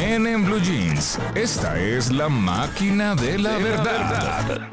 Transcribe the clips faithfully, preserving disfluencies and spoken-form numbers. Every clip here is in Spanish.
Men en Blue Jeans. Esta es la máquina de la verdad.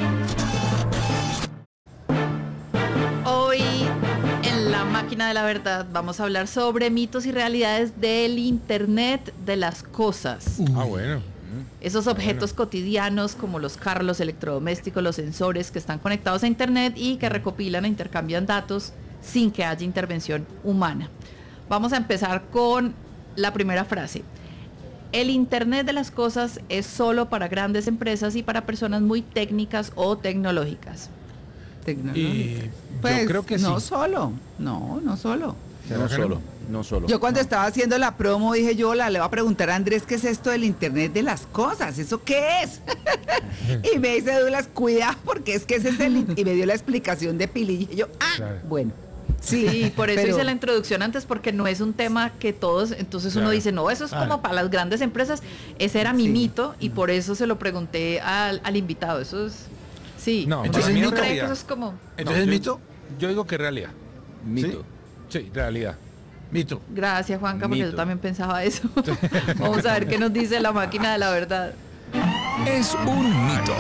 Hoy en la máquina de la verdad vamos a hablar sobre mitos y realidades del Internet de las cosas. Ah, bueno. Esos objetos bueno. cotidianos como los carros, los electrodomésticos, los sensores que están conectados a Internet y que recopilan e intercambian datos sin que haya intervención humana. Vamos a empezar con la primera frase. El Internet de las cosas es solo para grandes empresas y para personas muy técnicas o tecnológicas. Tecnológicas. Y pues, yo creo que no sí. solo, no, no solo. No solo, no solo. Yo cuando estaba haciendo la promo dije yo, la le voy a preguntar a Andrés qué es esto del Internet de las cosas, ¿eso qué es? Y me dice Douglas, cuidado porque es que ese es el... Y me dio la explicación de Pili y dije yo, ah, Claro. bueno. Sí, por eso Pero- hice la introducción antes, porque no es un tema que todos, entonces uno Claro. dice, no, eso es Claro. como para las grandes empresas. Ese era mi Sí. mito y por eso se lo pregunté al, al invitado. Eso es, sí. No, entonces para mí ¿no es cree que realidad. eso es como, Entonces, ¿es yo- mito? Yo digo que es realidad. Mito. Sí, realidad. Mito. gracias Juanca, porque Mito. yo también pensaba eso. Vamos a ver qué nos dice la máquina de la verdad. Es un mito.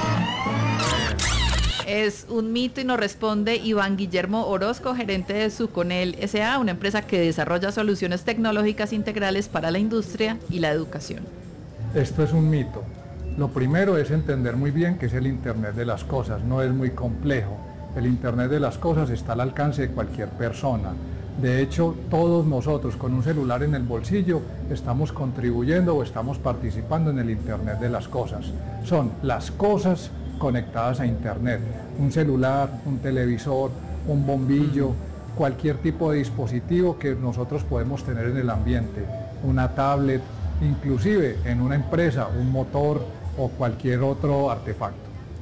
Es un mito y nos responde Iván Guillermo Orozco, gerente de Suconel S A, una empresa que desarrolla soluciones tecnológicas integrales para la industria y la educación. Esto es un mito. Lo primero es entender muy bien qué es el Internet de las cosas, no es muy complejo. El Internet de las cosas está al alcance de cualquier persona. De hecho, todos nosotros con un celular en el bolsillo estamos contribuyendo o estamos participando en el Internet de las cosas. Son las cosas conectadas a Internet. Un celular, un televisor, un bombillo, cualquier tipo de dispositivo que nosotros podemos tener en el ambiente. Una tablet, inclusive en una empresa, un motor o cualquier otro artefacto.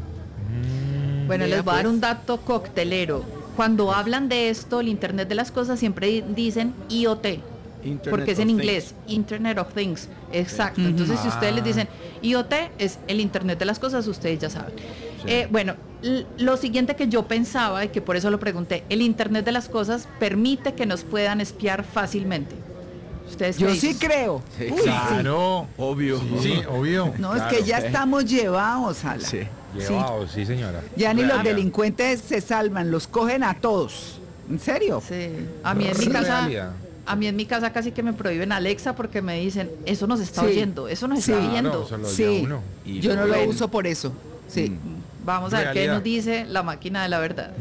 Bueno, Vea, les voy a dar pues. un dato coctelero. Cuando hablan de esto, el Internet de las cosas, siempre di- dicen I O T, Internet porque es of en Things. inglés, Internet of Things. Exacto. Ujú. Entonces, si ustedes les Ah. dicen I O T, es el Internet de las cosas, ustedes ya saben. Sí. Eh, bueno, l- lo siguiente que yo pensaba, y que por eso lo pregunté, el Internet de las cosas permite que nos puedan espiar fácilmente. ¿Ustedes Yo qué sí dicen? creo. Sí, Uy, sí. Claro. Obvio. Sí, obvio. No, Claro. es que ya ok. estamos llevados a la... Sí. Llevado, sí, señora. Ya ni los Realidad. delincuentes se salvan, los cogen a todos. ¿En serio? Sí. A mí en mi Es casa... realidad. A mí en mi casa casi que me prohíben Alexa porque me dicen, eso nos está Sí. oyendo, eso nos Sí. está Claro, viendo. eso lo oye Sí, uno. Y yo no lo bueno. uso por eso. Sí. Mm. Vamos a ver qué Realidad. nos dice la máquina de la verdad.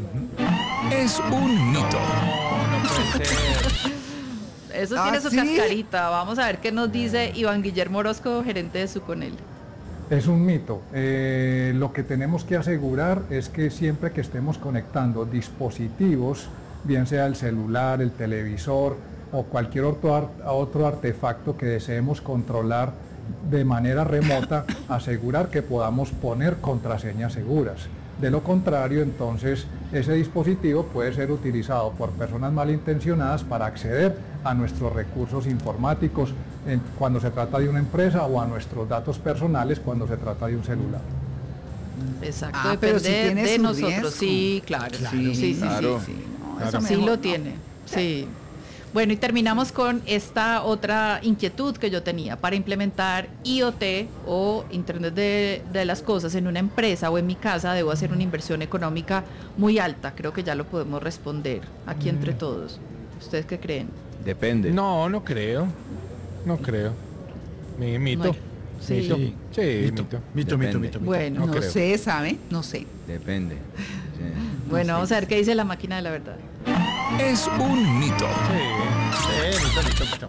Es un mito. No, no puede ser. Eso Ah, tiene su ¿sí? cascarita. Vamos a ver qué nos dice Iván Guillermo Orozco, gerente de Suconel. Es un mito. Eh, lo que tenemos que asegurar es que siempre que estemos conectando dispositivos, bien sea el celular, el televisor o cualquier otro, ar- otro artefacto que deseemos controlar de manera remota, asegurar que podamos poner contraseñas seguras. De lo contrario, entonces, ese dispositivo puede ser utilizado por personas malintencionadas para acceder a nuestros recursos informáticos en- cuando se trata de una empresa o a nuestros datos personales cuando se trata de un celular. Exacto, Ah, pero depende sí tiene de su nosotros. riesgo. Sí, claro. sí, sí, sí, claro. sí. No, Claro. eso Sí mejor lo no. tiene, sí. Bueno, y terminamos con esta otra inquietud que yo tenía. Para implementar I O T o Internet de, de las cosas en una empresa o en mi casa, debo hacer una inversión económica muy alta. Creo que ya lo podemos responder aquí entre todos. ¿Ustedes qué creen? Depende. No, no creo. No creo. Mi mito. No, sí. Mito. Sí. Sí, Mito. mito. Mito, mito, Depende. mito, mito. Bueno, No No creo. sé, ¿sabe? No sé. Depende. Sí. bueno, no vamos sé. a ver qué dice la máquina de la verdad. Es un mito. Sí, sí, mito, mito, mito.